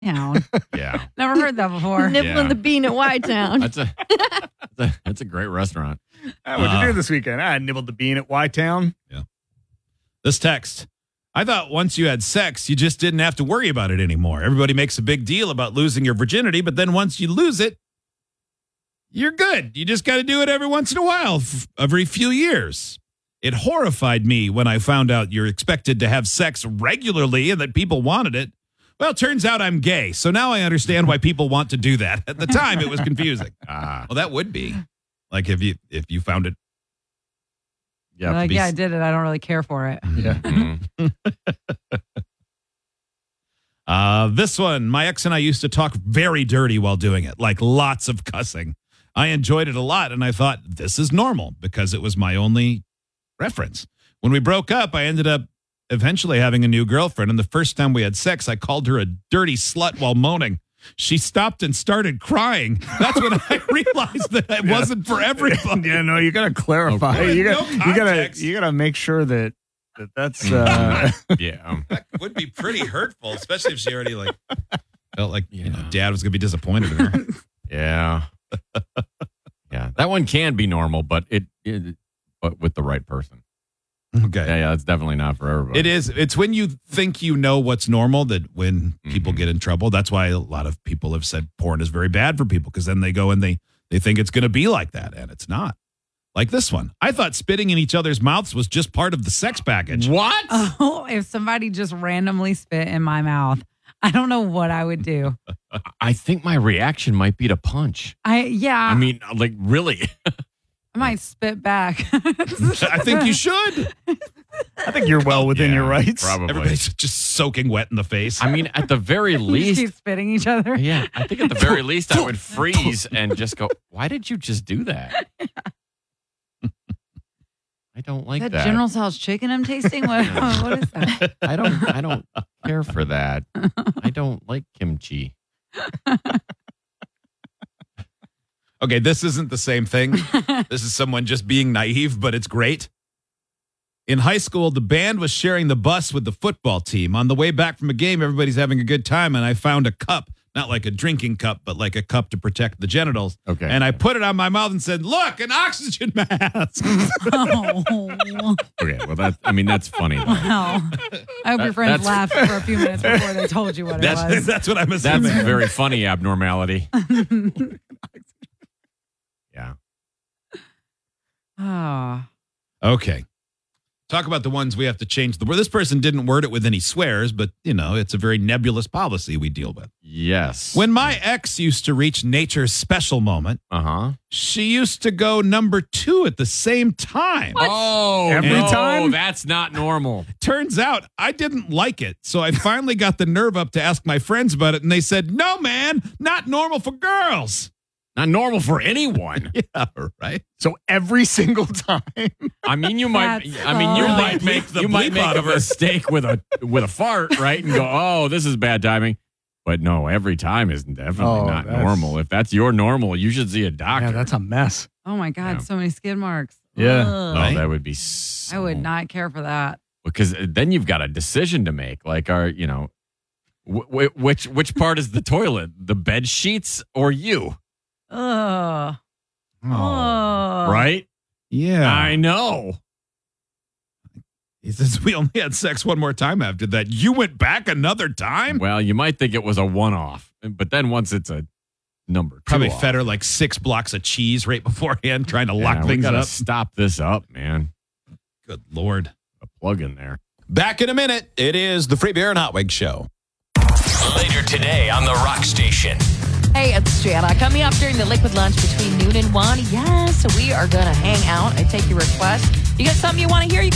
Town. Yeah. Never heard that before. Nibbling the bean at Y-Town. That's a great restaurant. What'd you do this weekend? I nibbled the bean at Y-Town. Yeah. This text. I thought once you had sex, you just didn't have to worry about it anymore. Everybody makes a big deal about losing your virginity, but then once you lose it, you're good. You just got to do it every once in a while, every few years. It horrified me when I found out you're expected to have sex regularly and that people wanted it. Well, turns out I'm gay, so now I understand why people want to do that. At the time, it was confusing. Well, that would be. Like if you found it. Yeah, like, I did it. I don't really care for it. Yeah. This one, my ex and I used to talk very dirty while doing it, like lots of cussing. I enjoyed it a lot, and I thought, this is normal because it was my only reference. When we broke up, I ended up eventually having a new girlfriend, and the first time we had sex, I called her a dirty slut while moaning. She stopped and started crying. That's when I realized that it wasn't for everybody. Yeah, no, you got to clarify. Okay. You No got to make sure that's Yeah. That would be pretty hurtful, especially if she already felt like dad was going to be disappointed in her. Yeah. Yeah. That one can be normal, but but with the right person. Okay. Yeah, it's definitely not for everybody. It is. It's when you think you know what's normal that when people get in trouble. That's why a lot of people have said porn is very bad for people, because then they go and they think it's going to be like that, and it's not. Like this one. I thought spitting in each other's mouths was just part of the sex package. What? Oh, if somebody just randomly spit in my mouth, I don't know what I would do. I think my reaction might be to punch. I mean, like, really? I might spit back. I think you should. I think you're well within your rights. Probably. Everybody's just soaking wet in the face. I mean, at the very We least. keep spitting each other. Yeah, I think at the very least I would freeze and just go, why did you just do that? I don't like that. General Tso's chicken I'm tasting? What is that? I don't care for that. I don't like kimchi. Okay, this isn't the same thing. This is someone just being naive, but it's great. In high school, the band was sharing the bus with the football team. On the way back from a game, everybody's having a good time, and I found a cup, not like a drinking cup, but like a cup to protect the genitals. Okay. And I put it on my mouth and said, "Look, an oxygen mask." Oh. Okay, well, that's funny. Though. Wow. I hope your friends laughed for a few minutes before they told you what it was. That's what I'm assuming. That's a very funny abnormality. Yeah. Oh. Okay. Talk about the ones we have to change. This person didn't word it with any swears, but, it's a very nebulous policy we deal with. Yes. When my ex used to reach nature's special moment, she used to go number 2 at the same time. What? Oh, every time? That's not normal. Turns out I didn't like it, so I finally got the nerve up to ask my friends about it, and they said, "No, man, not normal for girls." Not normal for anyone. Yeah, right. So every single time. I mean, you might. That's I mean, you so- might make the you might bleep make out a of her. mistake with a fart, right? And go, "Oh, this is bad timing." But no, every time is definitely not normal. If that's your normal, you should see a doctor. Yeah, that's a mess. Oh my God, Yeah. so many skid marks. Yeah. Ugh. No, that would be. So, I would not care for that. because then you've got a decision to make. Like, which part is the toilet? The bed sheets or you? Ugh. Right? Yeah. I know. He says, "We only had sex one more time after that. You went back another time?" Well, you might think it was a one-off, but then once it's a number 2 Probably off, fed her like 6 blocks of cheese right beforehand, trying to lock we things gotta up. Stop this up, man. Good Lord. A plug in there. Back in a minute. It is the Free Beer and Hot Wings Show. Later today on the Rock Station. Hey, it's Jana. Coming up during the Liquid Lunch between noon and 1. Yes, we are going to hang out. I take your request. You got something you want to hear? You